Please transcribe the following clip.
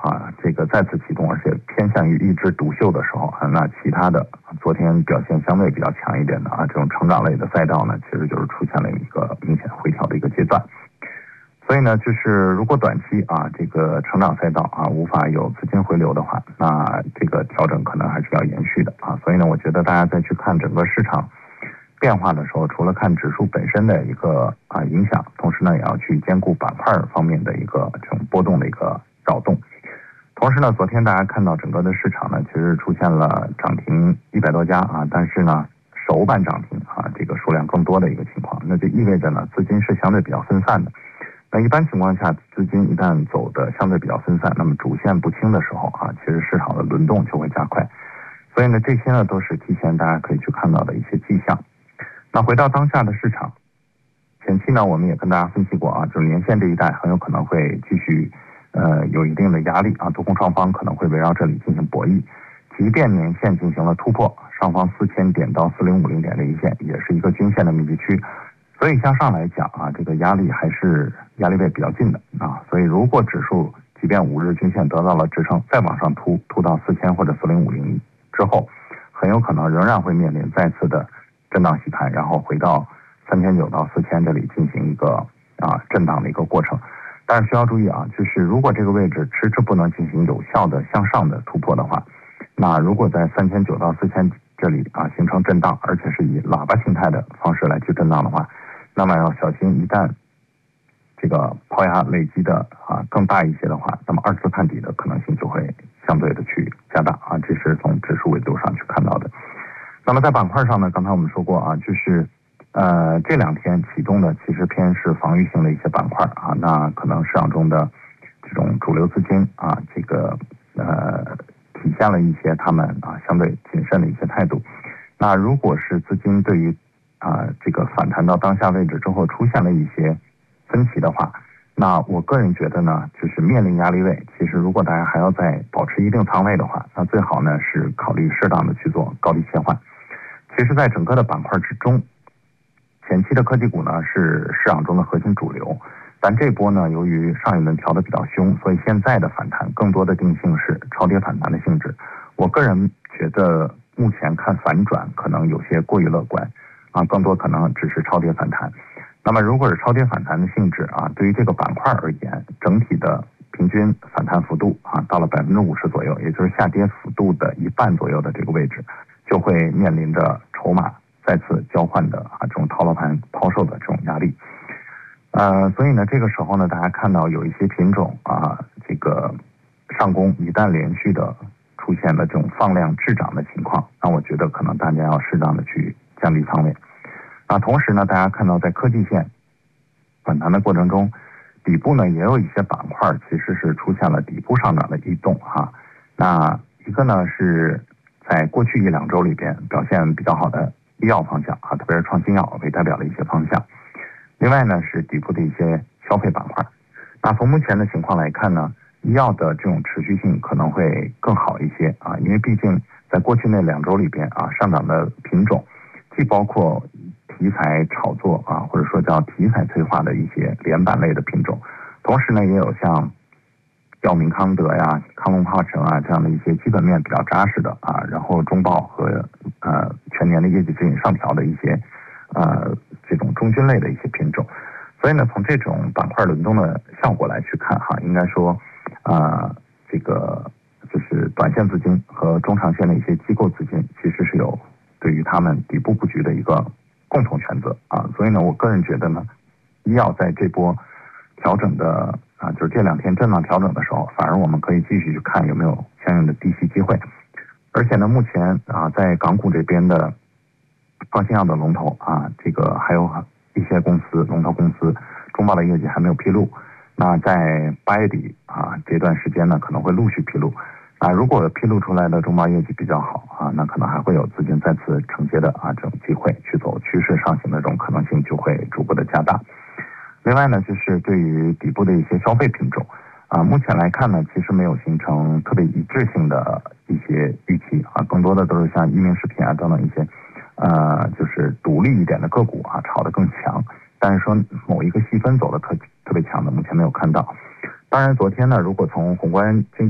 这个再次启动，而且偏向于一枝独秀的时候那其他的昨天表现相对比较强一点的这种成长类的赛道呢，其实就是出现了一个明显回调的一个阶段。所以呢，就是如果短期这个成长赛道无法有资金回流的话，那这个调整可能还是要延续的所以呢，我觉得大家再去看整个市场变化的时候，除了看指数本身的一个影响，同时呢也要去兼顾板块方面的一个这种波动的一个扰动。同时呢，昨天大家看到整个的市场呢，其实出现了涨停100多家但是呢首板涨停这个数量更多的一个情况，那就意味着呢资金是相对比较分散的。那一般情况下，资金一旦走的相对比较分散，那么主线不清的时候其实市场的轮动就会加快。所以呢，这些呢都是提前大家可以去看到的一些迹象。那回到当下的市场，前期呢我们也跟大家分析过就是年线这一带很有可能会继续有一定的压力多空双方可能会围绕这里进行博弈。即便年线进行了突破，上方4000点到4050点这一线也是一个均线的密集区。所以向上来讲这个压力还是压力位比较近的所以如果指数即便5日均线得到了支撑，再往上突到4000或者4050之后，很有可能仍然会面临再次的震荡洗盘，然后回到3900到4000这里进行一个震荡的一个过程。但是需要注意就是如果这个位置迟迟不能进行有效的向上的突破的话，那如果在3900到4000这里形成震荡，而且是以喇叭形态的方式来去震荡的话，那么要小心，一旦这个抛压累积的更大一些的话，那么二次探底的可能性就会相对的去加大这是从指数维度上去看到的。那么在板块上呢，刚才我们说过就是这2天启动的其实偏是防御性的一些板块那可能市场中的这种主流资金这个体现了一些他们相对谨慎的一些态度。那如果是资金对于这个反弹到当下位置之后出现了一些分歧的话，那我个人觉得呢，就是面临压力位，其实如果大家还要再保持一定仓位的话，那最好呢是考虑适当的去做高低切换。其实在整个的板块之中，前期的科技股呢是市场中的核心主流，但这波呢由于上一轮调的比较凶，所以现在的反弹更多的定性是超跌反弹的性质。我个人觉得目前看反转可能有些过于乐观更多可能只是超跌反弹。那么如果是超跌反弹的性质对于这个板块而言，整体的平均反弹幅度到了50%左右，也就是下跌幅度的一半左右的这个位置，就会面临着筹码再次交换的这种套牢盘抛售的这种压力。所以呢这个时候呢，大家看到有一些品种这个上攻一旦连续的出现了这种放量滞涨的情况，那我觉得可能大家要适当的去降低仓位。同时呢，大家看到在科技线反弹的过程中，底部呢也有一些板块其实是出现了底部上涨的异动那一个呢是在过去1-2周里边表现比较好的医药方向特别是创新药为代表的一些方向。另外呢是底部的一些消费板块。那从目前的情况来看呢，医药的这种持续性可能会更好一些因为毕竟在过去那2周里边上涨的品种既包括题材炒作或者说叫题材催化的一些连板类的品种，同时呢也有像药明康德呀、康龙化成这样的一些基本面比较扎实的然后中报和全年的业绩指引上调的一些这种中军类的一些品种。所以呢从这种板块轮动的效果来去看应该说这个就是短线资金和中长线的一些机构资金其实是有对于他们底部布局的一个共同选择所以呢我个人觉得呢，医药在这波调整的就是这2天震荡调整的时候，反而我们可以继续去看有没有相应的低吸机会。而且呢目前在港股这边的创新药的龙头这个还有一些公司龙头公司中报的业绩还没有披露，那在8月底这段时间呢可能会陆续披露如果披露出来的中报业绩比较好那可能还会有资金再次承接的这种机会，去走趋势上行的这种可能性就会逐步的加大。另外呢就是对于底部的一些消费品种目前来看呢，其实没有形成特别一致性的一些预期更多的都是像医明食品等等一些就是独立一点的个股炒得更强，但是说某一个细分走的特别强的目前没有看到。当然昨天呢，如果从宏观经济